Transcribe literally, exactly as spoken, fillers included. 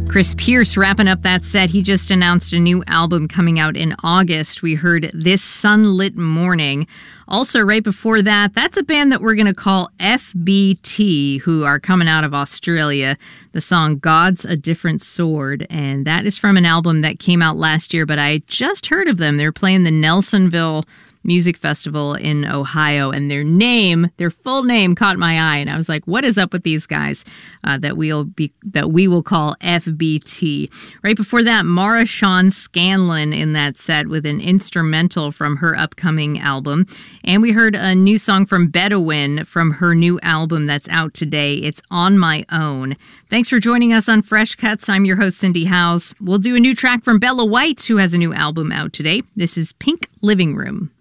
Chris Pierce wrapping up that set. He just announced a new album coming out in August. We heard This Sunlit Morning. Also, right before that, that's a band that we're going to call F B T, who are coming out of Australia. The song God's a Different Sword, and that is from an album that came out last year, but I just heard of them. They're playing the Nelsonville Music Festival in Ohio, and their name, their full name, caught my eye, and I was like, "What is up with these guys uh, that we'll be that we will call F B T?" Right before that, Mara Sean Scanlon in that set with an instrumental from her upcoming album, and we heard a new song from Bedouin from her new album that's out today. It's On My Own. Thanks for joining us on Fresh Cuts. I'm your host, Cindy Howes. We'll do a new track from Bella White, who has a new album out today. This is Pink Living Room.